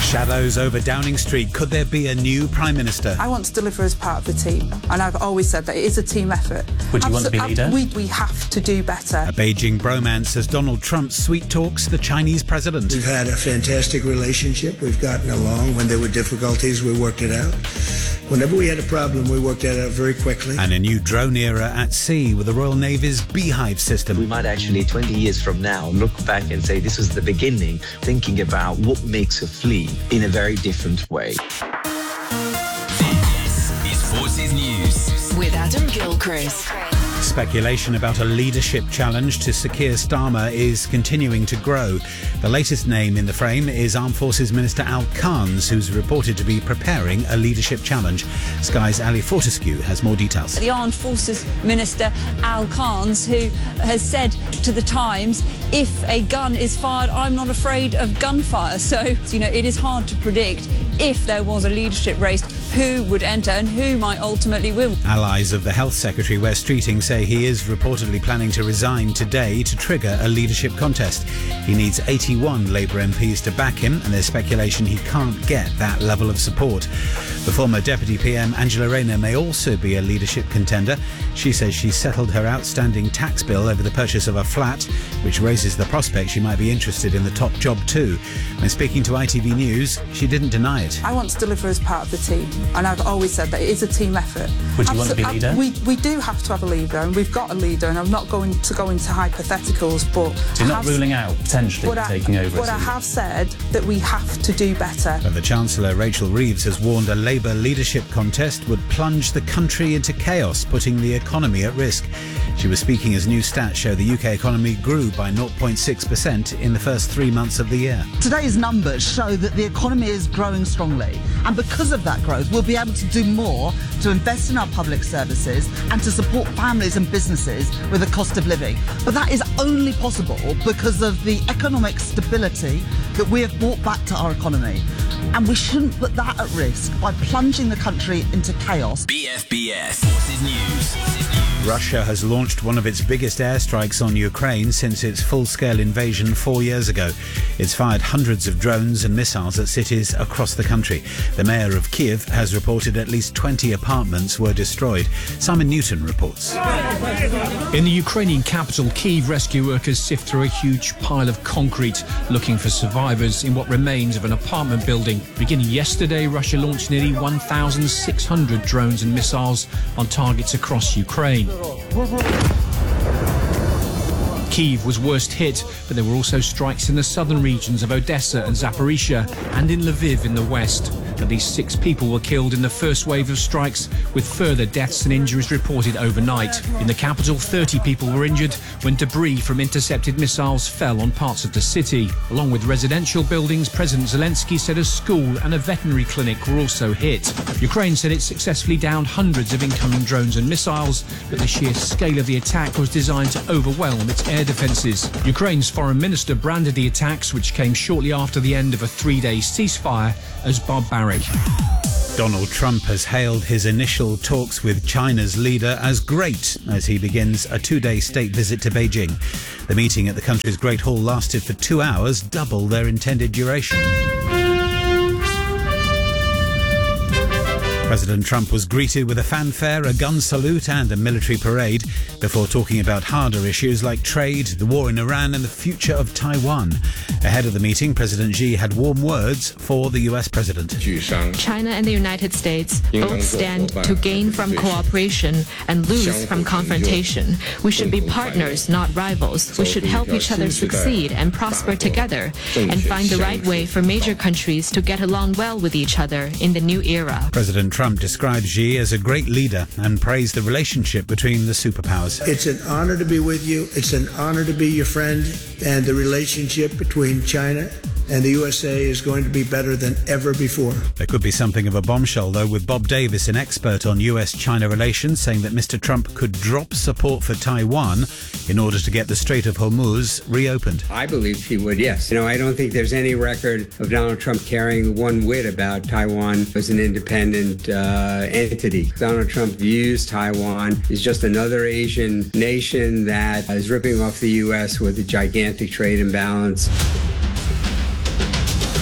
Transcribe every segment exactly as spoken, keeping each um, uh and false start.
Shadows over Downing Street. Could there be a new Prime Minister? I want to deliver as part of the team, and I've always said that it is a team effort. Would you Absol- want to be leader? We, we have to do better. A Beijing bromance as Donald Trump sweet talks the Chinese president. We've had a fantastic relationship. We've gotten along. When there were difficulties, we worked it out. Whenever we had a problem, we worked it out very quickly. And a new drone era at sea with the Royal Navy's Beehive system. We might actually, twenty years from now, look back and say this was the beginning, thinking about what makes a fleet in a very different way. This is Forces News with Adam Gilchrist. Speculation about a leadership challenge to Sir Keir Starmer is continuing to grow. The latest name in the frame is Armed Forces Minister Al Khan's, who's reported to be preparing a leadership challenge. Sky's Ali Fortescue has more details. The Armed Forces Minister Al Khan's, who has said to the Times, if a gun is fired, I'm not afraid of gunfire. So, you know, it is hard to predict if there was a leadership race, who would enter and who might ultimately win. Allies of the Health Secretary, Wes Streeting, say he is reportedly planning to resign today to trigger a leadership contest. He needs eighty-one Labour M Ps to back him, and there's speculation he can't get that level of support. The former Deputy P M, Angela Rayner, may also be a leadership contender. She says she settled her outstanding tax bill over the purchase of a flat, which raises the prospect she might be interested in the top job too. When speaking to I T V News, she didn't deny it. I want to deliver as part of the team, and I've always said that it is a team effort. Would you Absol- want to be leader? We, we do have to have a leader, and we've got a leader, and I'm not going to go into hypotheticals, but... So you're not ruling out potentially taking I, over? But I have said that we have to do better. But the Chancellor, Rachel Reeves, has warned a Labour leadership contest would plunge the country into chaos, putting the economy at risk. She was speaking as new stats show the U K economy grew by zero point six percent in the first three months of the year. Today's numbers show that the economy is growing strongly, and because of that growth, we'll be able to do more to invest in our public services and to support families and businesses with the cost of living. But that is only possible because of the economic stability that we have brought back to our economy. And we shouldn't put that at risk by plunging the country into chaos. B F B S Forces News. Russia has launched one of its biggest airstrikes on Ukraine since its full-scale invasion four years ago. It's fired hundreds of drones and missiles at cities across the country. The mayor of Kiev has reported at least twenty apartments were destroyed. Simon Newton reports. In the Ukrainian capital, Kyiv, rescue workers sift through a huge pile of concrete looking for survivors in what remains of an apartment building. Beginning yesterday, Russia launched nearly one thousand six hundred drones and missiles on targets across Ukraine. Kyiv was worst hit, but there were also strikes in the southern regions of Odessa and Zaporizhia and in Lviv in the west. At least six people were killed in the first wave of strikes, with further deaths and injuries reported overnight. In the capital, thirty people were injured when debris from intercepted missiles fell on parts of the city. Along with residential buildings, President Zelensky said a school and a veterinary clinic were also hit. Ukraine said it successfully downed hundreds of incoming drones and missiles, but the sheer scale of the attack was designed to overwhelm its air defences. Ukraine's foreign minister branded the attacks, which came shortly after the end of a three-day ceasefire, as barbaric. Donald Trump has hailed his initial talks with China's leader as great as he begins a two-day state visit to Beijing. The meeting at the country's Great Hall lasted for two hours, double their intended duration. President Trump was greeted with a fanfare, a gun salute and a military parade before talking about harder issues like trade, the war in Iran and the future of Taiwan. Ahead of the meeting, President Xi had warm words for the U S president. China and the United States both stand to gain from cooperation and lose from confrontation. We should be partners, not rivals. We should help each other succeed and prosper together and find the right way for major countries to get along well with each other in the new era. President Trump described Xi as a great leader and praised the relationship between the superpowers. It's an honor to be with you. It's an honor to be your friend. And the relationship between China and the U S A is going to be better than ever before. There could be something of a bombshell, though, with Bob Davis, an expert on U S-China relations, saying that Mister Trump could drop support for Taiwan in order to get the Strait of Hormuz reopened. I believe he would, yes. You know, I don't think there's any record of Donald Trump caring one whit about Taiwan as an independent uh, entity. Donald Trump views Taiwan as just another Asian nation that is ripping off the U S with a gigantic trade imbalance.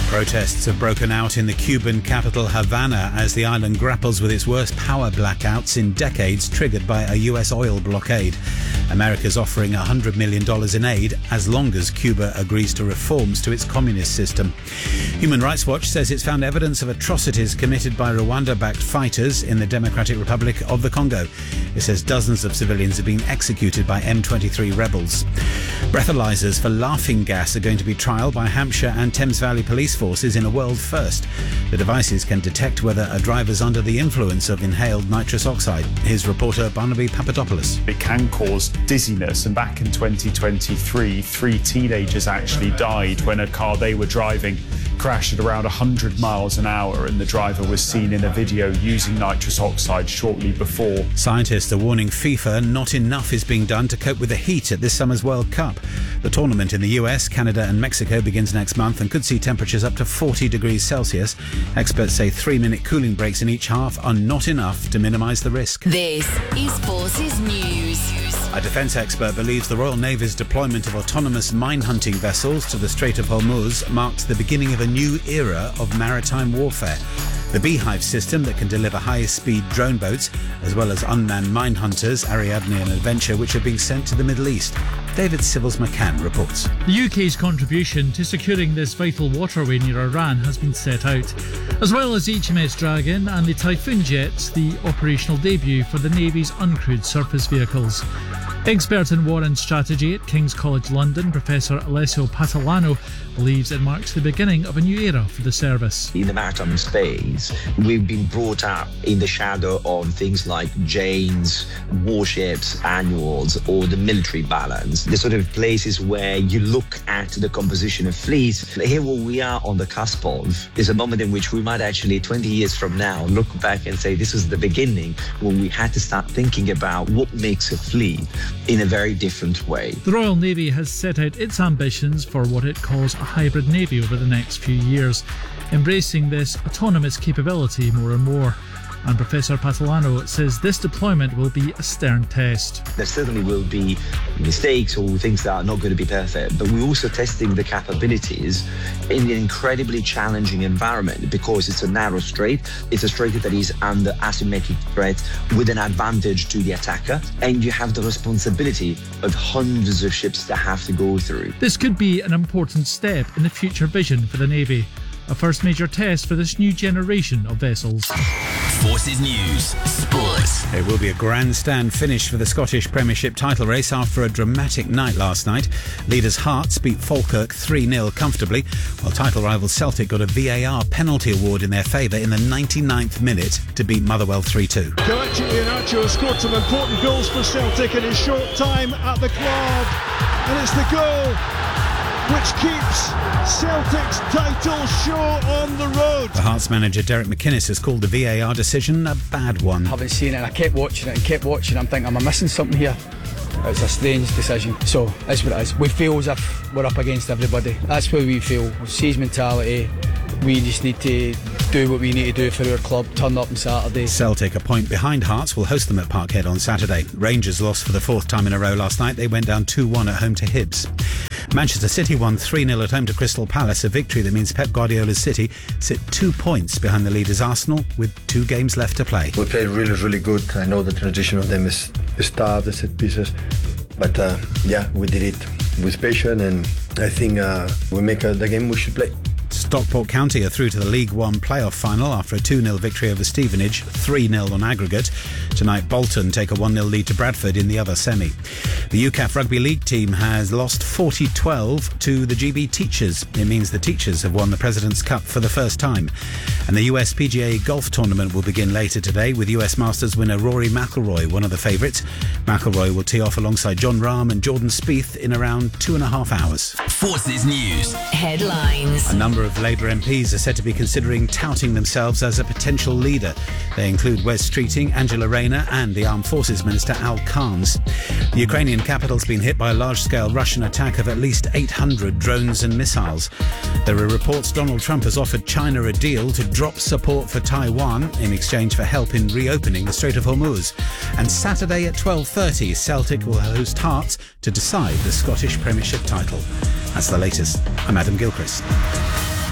Protests have broken out in the Cuban capital Havana as the island grapples with its worst power blackouts in decades, triggered by a U S oil blockade. America's offering one hundred million dollars in aid as long as Cuba agrees to reforms to its communist system. Human Rights Watch says it's found evidence of atrocities committed by Rwanda-backed fighters in the Democratic Republic of the Congo. It says dozens of civilians have been executed by M twenty-three rebels. Breathalyzers for laughing gas are going to be trialled by Hampshire and Thames Valley police forces in a world first. The devices can detect whether a driver's under the influence of inhaled nitrous oxide. Here's reporter Barnaby Papadopoulos. It can cause dizziness, and back in twenty twenty-three, three teenagers actually died when a car they were driving crashed at around one hundred miles an hour, and the driver was seen in a video using nitrous oxide shortly before. Scientists are warning FIFA not enough is being done to cope with the heat at this summer's World Cup. The tournament in the U S, Canada and Mexico begins next month and could see temperatures up to forty degrees Celsius. Experts say three-minute cooling breaks in each half are not enough to minimise the risk. This is Forces News. A defence expert believes the Royal Navy's deployment of autonomous mine-hunting vessels to the Strait of Hormuz marks the beginning of a new era of maritime warfare. The Beehive system that can deliver high-speed drone boats, as well as unmanned mine hunters, Ariadne and Adventure, which are being sent to the Middle East. David Civils-McCann reports. The U K's contribution to securing this vital waterway near Iran has been set out, as well as H M S Dragon and the Typhoon jets, the operational debut for the Navy's uncrewed surface vehicles. Expert in war and strategy at King's College London, Professor Alessio Patalano, believes it marks the beginning of a new era for the service. In the maritime space, we've been brought up in the shadow of things like Jane's, warships, annuals, or the military balance. The sort of places where you look at the composition of fleets. Here, what we are on the cusp of is a moment in which we might actually, twenty years from now, look back and say this was the beginning when we had to start thinking about what makes a fleet in a very different way. The Royal Navy has set out its ambitions for what it calls a hybrid navy over the next few years, embracing this autonomous capability more and more. And Professor Patalano says this deployment will be a stern test. There certainly will be mistakes or things that are not going to be perfect, but we're also testing the capabilities in an incredibly challenging environment because it's a narrow strait. It's a strait that is under asymmetric threat with an advantage to the attacker, and you have the responsibility of hundreds of ships that have to go through. This could be an important step in the future vision for the Navy, a first major test for this new generation of vessels. Forces News Sports. It will be a grandstand finish for the Scottish Premiership title race after a dramatic night last night. Leaders Hearts beat Falkirk three nil comfortably, while title rivals Celtic got a V A R penalty award in their favour in the ninety-ninth minute to beat Motherwell three two. Kelechi Iheanacho has scored some important goals for Celtic in his short time at the club, and it's the goal which keeps Celtic's title sure on the road. The Hearts manager Derek McInnes has called the V A R decision a bad one. I haven't seen it, and I kept watching it and kept watching it. I'm thinking, am I missing something here? It's a strange decision. So, that's what it is. We feel as if we're up against everybody. That's where we feel. Siege mentality. We just need to do what we need to do for our club, turn up on Saturday. Celtic, a point behind Hearts, will host them at Parkhead on Saturday. Rangers lost for the fourth time in a row last night. They went down two one at home to Hibs. Manchester City won three nil at home to Crystal Palace, a victory that means Pep Guardiola's City sit two points behind the leaders Arsenal with two games left to play. We played really, really good. I know the transition of them is, is tough, the set pieces, but uh, yeah, we did it with patience, and I think uh, we make uh, the game we should play. Stockport County are through to the League One playoff final after a two nil victory over Stevenage, three nil on aggregate. Tonight, Bolton take a one nil lead to Bradford in the other semi. The U C A F Rugby League team has lost forty twelve to the G B Teachers. It means the Teachers have won the President's Cup for the first time. And the U S P G A golf tournament will begin later today with U S Masters winner Rory McIlroy, one of the favourites. McIlroy will tee off alongside John Rahm and Jordan Spieth in around two and a half hours. Forces News Headlines. A number of Labour M Ps are said to be considering touting themselves as a potential leader. They include Wes Streeting, Angela Rayner and the Armed Forces Minister Al Carnes. The Ukrainian capital's been hit by a large-scale Russian attack of at least eight hundred drones and missiles. There are reports Donald Trump has offered China a deal to drop support for Taiwan in exchange for help in reopening the Strait of Hormuz. And Saturday at twelve thirty, Celtic will host Hearts to decide the Scottish Premiership title. That's the latest. I'm Adam Gilchrist.